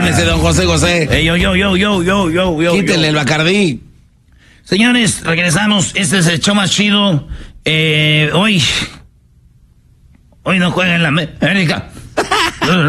Cálmese, don José José. Yo. Quítenle el Bacardí. Señores, regresamos. Este es el show más chido. Hoy no juega en la América.